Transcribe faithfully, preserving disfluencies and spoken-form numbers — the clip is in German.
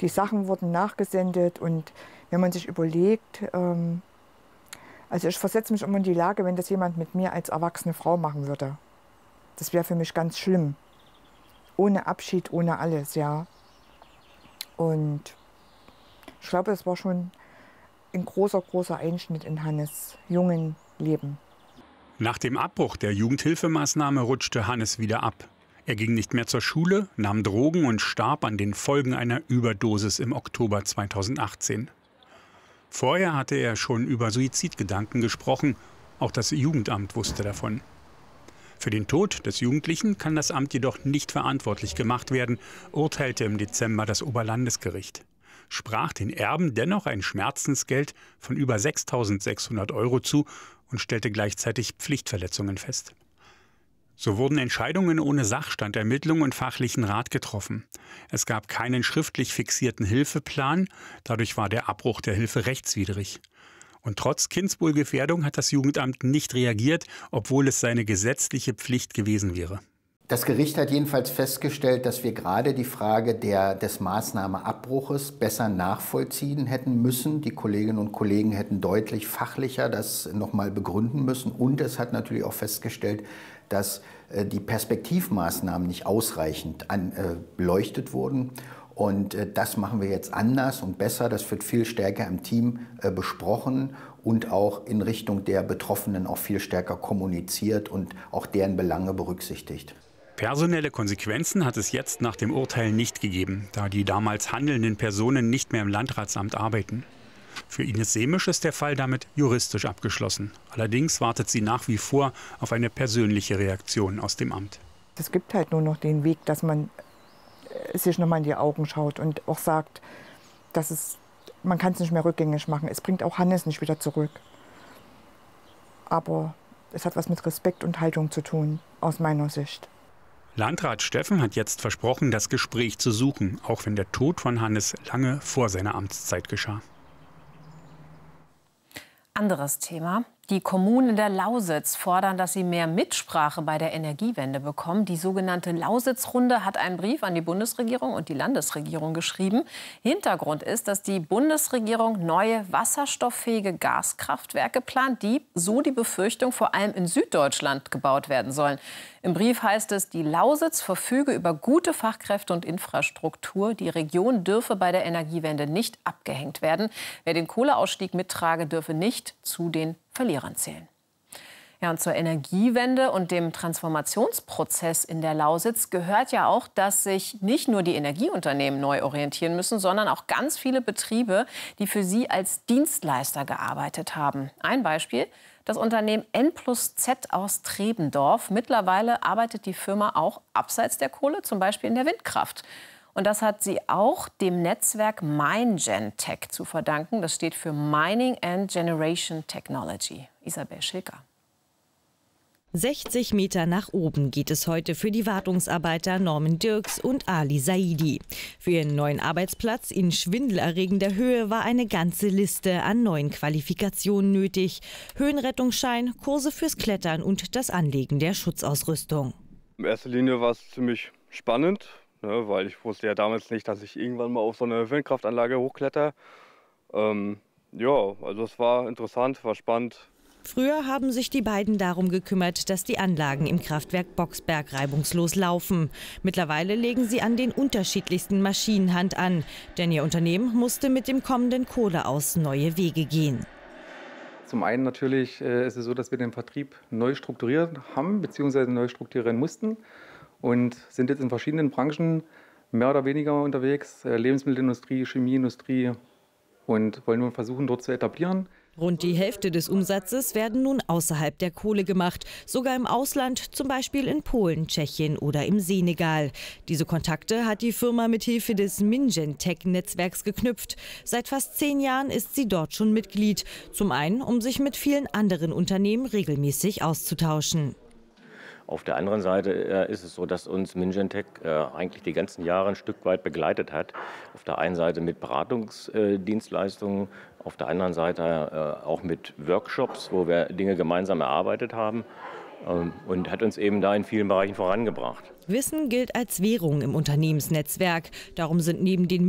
die Sachen wurden nachgesendet. Und wenn man sich überlegt, ähm, also ich versetze mich immer in die Lage, wenn das jemand mit mir als erwachsene Frau machen würde. Das wäre für mich ganz schlimm. Ohne Abschied, ohne alles, ja. Und ich glaube, das war schon ein großer, großer Einschnitt in Hannes' jungen Leben. Nach dem Abbruch der Jugendhilfemaßnahme rutschte Hannes wieder ab. Er ging nicht mehr zur Schule, nahm Drogen und starb an den Folgen einer Überdosis im Oktober zweitausendachtzehn. Vorher hatte er schon über Suizidgedanken gesprochen. Auch das Jugendamt wusste davon. Für den Tod des Jugendlichen kann das Amt jedoch nicht verantwortlich gemacht werden, urteilte im Dezember das Oberlandesgericht. Sprach den Erben dennoch ein Schmerzensgeld von über sechstausendsechshundert Euro zu und stellte gleichzeitig Pflichtverletzungen fest. So wurden Entscheidungen ohne Sachstandermittlung und fachlichen Rat getroffen. Es gab keinen schriftlich fixierten Hilfeplan, dadurch war der Abbruch der Hilfe rechtswidrig. Und trotz Kindswohlgefährdung hat das Jugendamt nicht reagiert, obwohl es seine gesetzliche Pflicht gewesen wäre. Das Gericht hat jedenfalls festgestellt, dass wir gerade die Frage der, des Maßnahmeabbruches besser nachvollziehen hätten müssen. Die Kolleginnen und Kollegen hätten deutlich fachlicher das noch mal begründen müssen. Und es hat natürlich auch festgestellt, dass äh, die Perspektivmaßnahmen nicht ausreichend an, äh, beleuchtet wurden. Und äh, das machen wir jetzt anders und besser. Das wird viel stärker im Team äh, besprochen und auch in Richtung der Betroffenen auch viel stärker kommuniziert und auch deren Belange berücksichtigt. Personelle Konsequenzen hat es jetzt nach dem Urteil nicht gegeben, da die damals handelnden Personen nicht mehr im Landratsamt arbeiten. Für Ines Semisch ist der Fall damit juristisch abgeschlossen. Allerdings wartet sie nach wie vor auf eine persönliche Reaktion aus dem Amt. Es gibt halt nur noch den Weg, dass man sich noch mal in die Augen schaut und auch sagt, dass es, man kann es nicht mehr rückgängig machen. Es bringt auch Hannes nicht wieder zurück. Aber es hat was mit Respekt und Haltung zu tun, aus meiner Sicht. Landrat Steffen hat jetzt versprochen, das Gespräch zu suchen, auch wenn der Tod von Hannes lange vor seiner Amtszeit geschah. Anderes Thema. Die Kommunen der Lausitz fordern, dass sie mehr Mitsprache bei der Energiewende bekommen. Die sogenannte Lausitz-Runde hat einen Brief an die Bundesregierung und die Landesregierung geschrieben. Hintergrund ist, dass die Bundesregierung neue wasserstofffähige Gaskraftwerke plant, die, so die Befürchtung, vor allem in Süddeutschland gebaut werden sollen. Im Brief heißt es, die Lausitz verfüge über gute Fachkräfte und Infrastruktur. Die Region dürfe bei der Energiewende nicht abgehängt werden. Wer den Kohleausstieg mittrage, dürfe nicht zu den Verlierern zählen. Ja, und zur Energiewende und dem Transformationsprozess in der Lausitz gehört ja auch, dass sich nicht nur die Energieunternehmen neu orientieren müssen, sondern auch ganz viele Betriebe, die für sie als Dienstleister gearbeitet haben. Ein Beispiel: das Unternehmen N plus Z aus Trebendorf. Mittlerweile arbeitet die Firma auch abseits der Kohle, zum Beispiel in der Windkraft. Und das hat sie auch dem Netzwerk MineGenTech zu verdanken. Das steht für Mining and Generation Technology. Isabel Schilker. sechzig Meter nach oben geht es heute für die Wartungsarbeiter Norman Dirks und Ali Saidi. Für ihren neuen Arbeitsplatz in schwindelerregender Höhe war eine ganze Liste an neuen Qualifikationen nötig. Höhenrettungsschein, Kurse fürs Klettern und das Anlegen der Schutzausrüstung. In erster Linie war es ziemlich spannend, ne, weil ich wusste ja damals nicht, dass ich irgendwann mal auf so eine Windkraftanlage hochkletter. Ähm, ja, also es war interessant, war spannend. Früher haben sich die beiden darum gekümmert, dass die Anlagen im Kraftwerk Boxberg reibungslos laufen. Mittlerweile legen sie an den unterschiedlichsten Maschinen Hand an, denn ihr Unternehmen musste mit dem kommenden Kohleaus neue Wege gehen. Zum einen natürlich äh, ist es so, dass wir den Vertrieb neu strukturiert haben bzw. neu strukturieren mussten und sind jetzt in verschiedenen Branchen mehr oder weniger unterwegs, äh, Lebensmittelindustrie, Chemieindustrie, und wollen nun versuchen, dort zu etablieren. Rund die Hälfte des Umsatzes werden nun außerhalb der Kohle gemacht, sogar im Ausland, zum Beispiel in Polen, Tschechien oder im Senegal. Diese Kontakte hat die Firma mit Hilfe des MineGenTech-Netzwerks geknüpft. Seit fast zehn Jahren ist sie dort schon Mitglied. Zum einen, um sich mit vielen anderen Unternehmen regelmäßig auszutauschen. Auf der anderen Seite äh, ist es so, dass uns MineGenTech äh, eigentlich die ganzen Jahre ein Stück weit begleitet hat. Auf der einen Seite mit Beratungsdienstleistungen, äh, auf der anderen Seite äh, auch mit Workshops, wo wir Dinge gemeinsam erarbeitet haben, ähm, und hat uns eben da in vielen Bereichen vorangebracht. Wissen gilt als Währung im Unternehmensnetzwerk. Darum sind neben den